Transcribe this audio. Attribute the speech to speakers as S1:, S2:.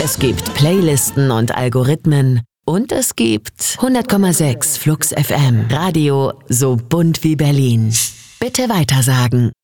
S1: Es gibt Playlisten und Algorithmen. Und es gibt 100,6 Flux FM. Radio so bunt wie Berlin. Bitte weitersagen.